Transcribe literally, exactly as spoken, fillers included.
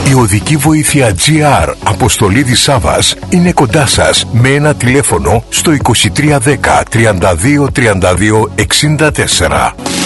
Η οδική βοήθεια τζι αρ Αποστολίδης Σάβας είναι κοντά σας με ένα τηλέφωνο στο είκοσι τρία δέκα τριάντα δύο τριάντα δύο εξήντα τέσσερα.